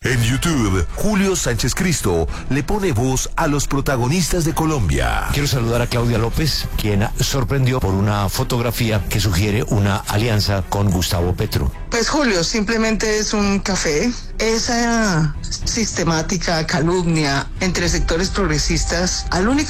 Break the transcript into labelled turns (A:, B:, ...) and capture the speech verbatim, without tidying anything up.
A: En YouTube, Julio Sánchez Cristo le pone voz a los protagonistas de Colombia.
B: Quiero saludar a Claudia López, quien sorprendió por una fotografía que sugiere una alianza con Gustavo Petro.
C: Pues Julio, simplemente es un café. Esa sistemática calumnia entre sectores progresistas, al único